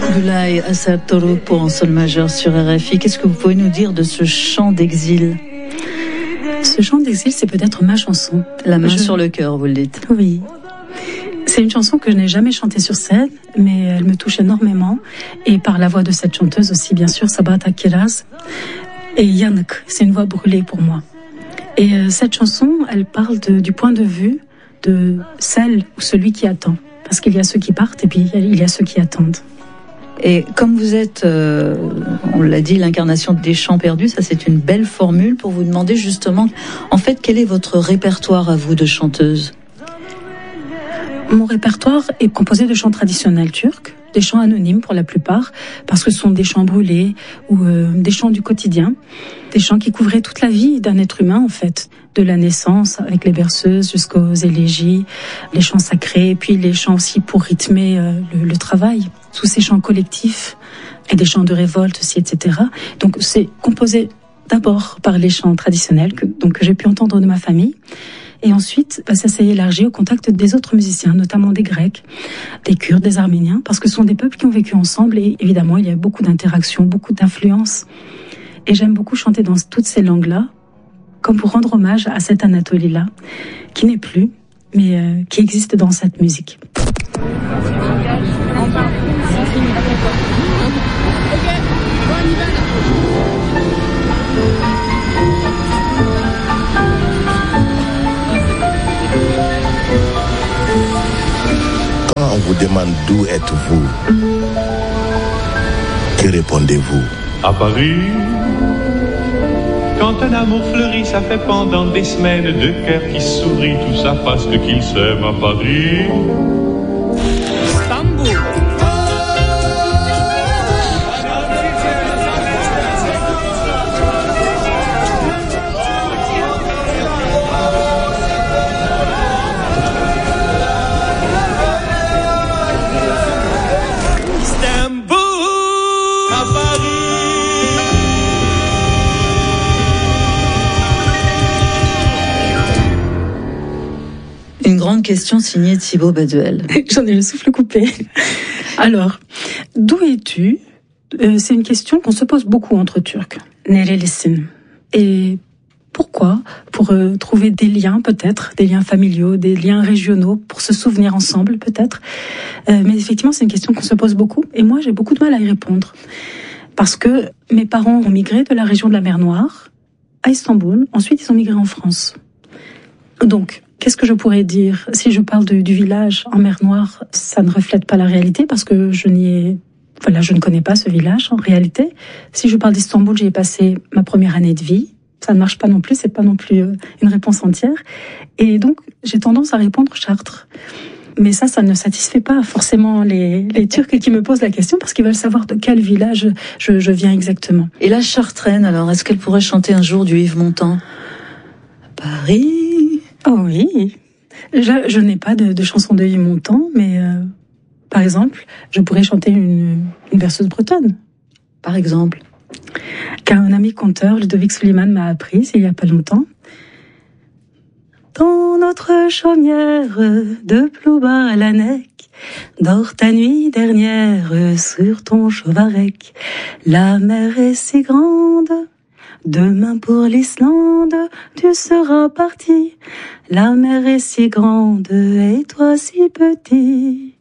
Gulay Assad Torouk pour un sol majeur sur RFI. Qu'est-ce que vous pouvez nous dire de ce chant d'exil? Ce chant d'exil, c'est peut-être ma chanson. La main sur le cœur, vous le dites. Oui. C'est une chanson que je n'ai jamais chantée sur scène, mais elle me touche énormément. Et par la voix de cette chanteuse aussi, bien sûr, Sabata Kiraz. Et Yannick, c'est une voix brûlée pour moi. Et cette chanson, elle parle du point de vue de celle ou celui qui attend. Parce qu'il y a ceux qui partent et puis il y a ceux qui attendent. Et comme vous êtes, on l'a dit, l'incarnation des chants perdus, ça c'est une belle formule pour vous demander justement, en fait, quel est votre répertoire à vous de chanteuse? Mon répertoire est composé de chants traditionnels turcs, des chants anonymes pour la plupart, parce que ce sont des chants brûlés ou des chants du quotidien, des chants qui couvraient toute la vie d'un être humain en fait, de la naissance avec les berceuses jusqu'aux élégies, les chants sacrés, et puis les chants aussi pour rythmer le travail, tous ces chants collectifs et des chants de révolte aussi, etc. Donc c'est composé d'abord par les chants traditionnels que j'ai pu entendre de ma famille. Et ensuite, ça s'est élargi au contact des autres musiciens, notamment des Grecs, des Kurdes, des Arméniens, parce que ce sont des peuples qui ont vécu ensemble et évidemment, il y a beaucoup d'interactions, beaucoup d'influences. Et j'aime beaucoup chanter dans toutes ces langues-là, comme pour rendre hommage à cette Anatolie-là, qui n'est plus, mais qui existe dans cette musique. Quand on vous demande d'où êtes-vous, que répondez-vous? À Paris, quand un amour fleurit, ça fait pendant des semaines deux cœurs qui sourient, tout ça parce qu'ils s'aiment à Paris. Istanbul. Une grande question signée Thibaut Baduel. J'en ai le souffle coupé. Alors, d'où es-tu? C'est une question qu'on se pose beaucoup entre Turcs. Nerelisin. Et pourquoi? Pour trouver des liens peut-être, des liens familiaux, des liens régionaux, pour se souvenir ensemble peut-être. Mais effectivement, c'est une question qu'on se pose beaucoup. Et moi, j'ai beaucoup de mal à y répondre. Parce que mes parents ont migré de la région de la Mer Noire à Istanbul. Ensuite, ils ont migré en France. Donc, qu'est-ce que je pourrais dire? Si je parle du village en Mer Noire, ça ne reflète pas la réalité parce que je ne connais pas ce village en réalité. Si je parle d'Istanbul, j'y ai passé ma première année de vie. Ça ne marche pas non plus, c'est pas non plus une réponse entière. Et donc, j'ai tendance à répondre Chartres. Mais ça ne satisfait pas forcément les Turcs qui me posent la question parce qu'ils veulent savoir de quel village je viens exactement. Et la chartraine, alors, est-ce qu'elle pourrait chanter un jour du Yves Montand? Paris. Oh oui. Je n'ai pas de chanson de Yves Montand, mais par exemple, je pourrais chanter une berceuse bretonne. Par exemple. Car un ami conteur, Ludovic Suliman, m'a appris il y a pas longtemps. Dans notre chaumière de Ploubar à la Nec, dort ta nuit dernière sur ton chevarec. La mer est si grande, demain pour l'Islande, tu seras parti. La mer est si grande et toi si petit.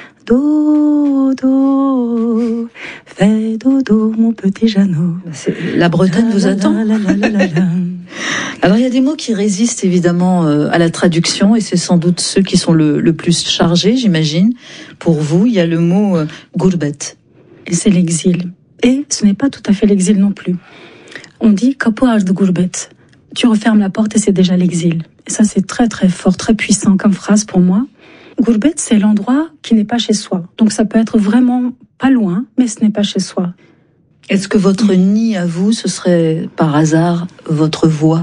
Dodo, fais dodo, mon petit Jeannot. La Bretagne vous attend. Alors il y a des mots qui résistent évidemment à la traduction et c'est sans doute ceux qui sont le plus chargés, j'imagine. Pour vous, il y a le mot gurbet. Et c'est l'exil. Et ce n'est pas tout à fait l'exil non plus. On dit kapı ardı gurbet. Tu refermes la porte et c'est déjà l'exil. Et ça c'est très très fort, très puissant comme phrase pour moi. Gurbet, c'est l'endroit qui n'est pas chez soi. Donc ça peut être vraiment pas loin, mais ce n'est pas chez soi. Est-ce que votre nid à vous, ce serait par hasard votre voix?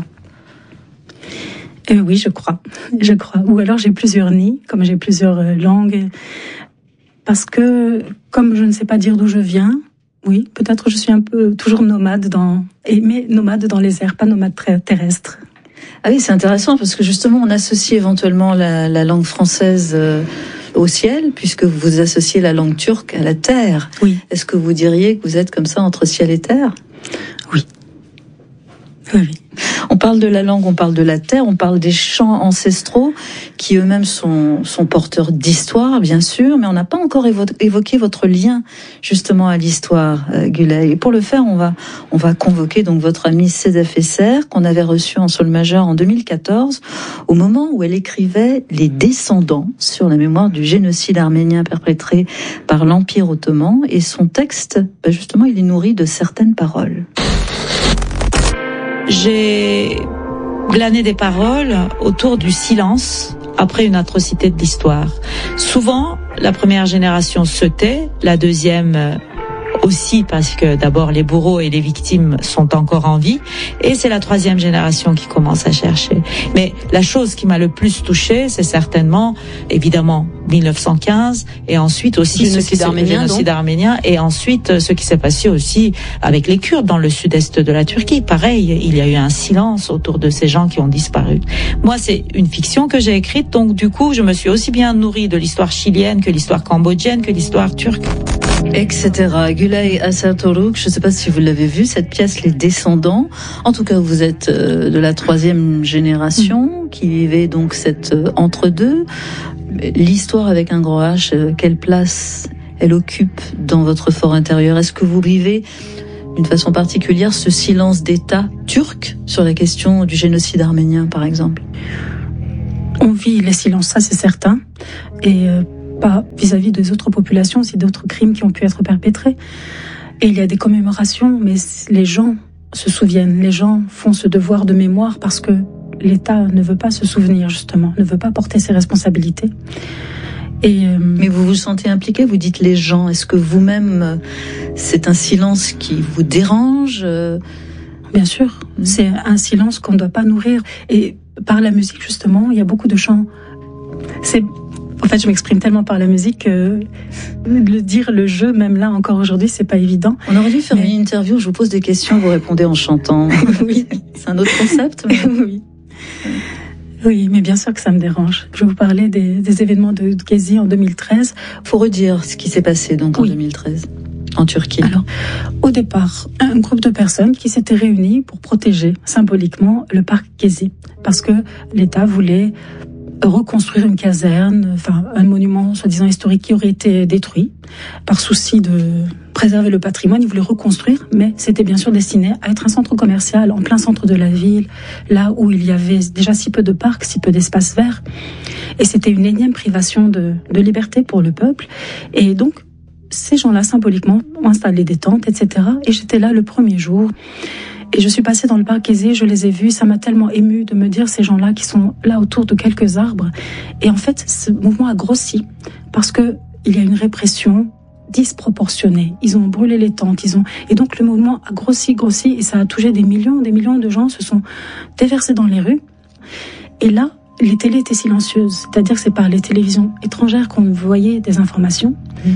Oui, je crois. Ou alors j'ai plusieurs nids, comme j'ai plusieurs langues. Parce que, comme je ne sais pas dire d'où je viens, oui, peut-être je suis un peu toujours nomade mais nomade dans les airs, pas nomade terrestre. Ah oui, c'est intéressant parce que justement on associe éventuellement la langue française au ciel, puisque vous associez la langue turque à la terre. Oui. Est-ce que vous diriez que vous êtes comme ça entre ciel et terre ? Oui. Oui. On parle de la langue, on parle de la terre, on parle des chants ancestraux qui eux-mêmes sont porteurs d'histoire, bien sûr, mais on n'a pas encore évoqué votre lien justement à l'histoire, Gülay. Et pour le faire, on va convoquer donc votre amie Sedef Esser, qu'on avait reçue en sol majeur en 2014, au moment où elle écrivait Les Descendants sur la mémoire du génocide arménien perpétré par l'Empire ottoman. Et son texte, justement, il est nourri de certaines paroles. J'ai glané des paroles autour du silence après une atrocité de l'histoire. Souvent, la première génération se tait, la deuxième aussi parce que d'abord les bourreaux et les victimes sont encore en vie, et c'est la troisième génération qui commence à chercher. Mais la chose qui m'a le plus touchée, c'est certainement, évidemment, 1915, et ensuite aussi le génocide arménien, et ensuite ce qui s'est passé aussi avec les Kurdes dans le sud-est de la Turquie. Pareil, il y a eu un silence autour de ces gens qui ont disparu. Moi, c'est une fiction que j'ai écrite, donc du coup, je me suis aussi bien nourrie de l'histoire chilienne que l'histoire cambodgienne que l'histoire turque. Etc. Gülay Assertoruk, je ne sais pas si vous l'avez vu, cette pièce Les Descendants. En tout cas, vous êtes de la troisième génération qui vivait donc cette entre-deux. L'histoire avec un grand H, quelle place elle occupe dans votre fort intérieur ? Est-ce que vous vivez d'une façon particulière ce silence d'État turc sur la question du génocide arménien, par exemple ? On vit les silences, ça c'est certain. Et pas vis-à-vis des autres populations, aussi d'autres crimes qui ont pu être perpétrés. Et il y a des commémorations, mais les gens se souviennent, les gens font ce devoir de mémoire parce que l'État ne veut pas se souvenir, justement, ne veut pas porter ses responsabilités. Mais vous vous sentez impliqué, vous dites les gens, est-ce que vous-même, c'est un silence qui vous dérange ? Bien sûr, c'est un silence qu'on ne doit pas nourrir. Et par la musique, justement, il y a beaucoup de chants. En fait, je m'exprime tellement par la musique que dire le jeu, même là, encore aujourd'hui, c'est pas évident. On aurait dû faire une interview, je vous pose des questions, vous répondez en chantant. Oui. C'est un autre concept, mais... Oui. Oui, mais bien sûr que ça me dérange. Je vais vous parler des événements de Gezi en 2013. Faut redire ce qui s'est passé donc en 2013, en Turquie. Alors, au départ, un groupe de personnes qui s'étaient réunies pour protéger symboliquement le parc Gezi, parce que l'État voulait reconstruire une caserne, enfin un monument soi-disant historique qui aurait été détruit par souci de préserver le patrimoine. Ils voulaient reconstruire, mais c'était bien sûr destiné à être un centre commercial en plein centre de la ville, là où il y avait déjà si peu de parcs, si peu d'espaces verts. Et c'était une énième privation de liberté pour le peuple. Et donc, ces gens-là, symboliquement, ont installé des tentes, etc. Et j'étais là le premier jour. Et je suis passée dans le parc Gezi, je les ai vus, ça m'a tellement émue de me dire ces gens-là qui sont là autour de quelques arbres. Et en fait, ce mouvement a grossi parce que il y a une répression disproportionnée. Ils ont brûlé les tentes, et donc le mouvement a grossi, et ça a touché des millions de gens se sont déversés dans les rues. Et là, les télés étaient silencieuses, c'est-à-dire que c'est par les télévisions étrangères qu'on voyait des informations.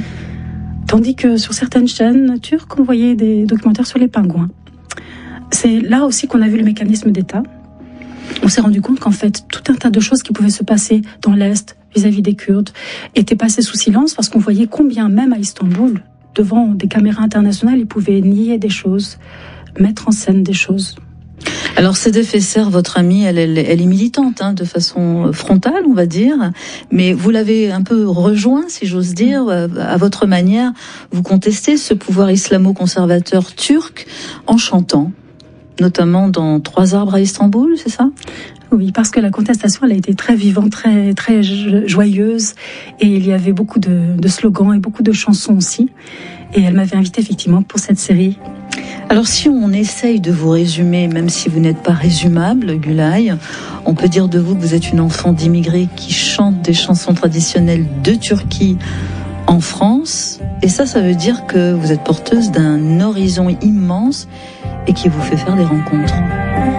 Tandis que sur certaines chaînes turques, on voyait des documentaires sur les pingouins. C'est là aussi qu'on a vu le mécanisme d'État. On s'est rendu compte qu'en fait, tout un tas de choses qui pouvaient se passer dans l'Est, vis-à-vis des Kurdes, étaient passées sous silence parce qu'on voyait combien, même à Istanbul, devant des caméras internationales, ils pouvaient nier des choses, mettre en scène des choses. Alors Sedef Esser, votre amie, elle est militante, de façon frontale, on va dire, mais vous l'avez un peu rejoint, si j'ose dire, à votre manière. Vous contestez ce pouvoir islamo-conservateur turc en chantant, notamment dans 3 arbres à Istanbul, c'est ça ? Oui, parce que la contestation, elle a été très vivante, très, très joyeuse, et il y avait beaucoup de slogans et beaucoup de chansons aussi. Et elle m'avait invitée effectivement pour cette série. Alors si on essaye de vous résumer, même si vous n'êtes pas résumable, Gülay, on peut dire de vous que vous êtes une enfant d'immigrés qui chante des chansons traditionnelles de Turquie en France. Et ça veut dire que vous êtes porteuse d'un horizon immense et qui vous fait faire des rencontres.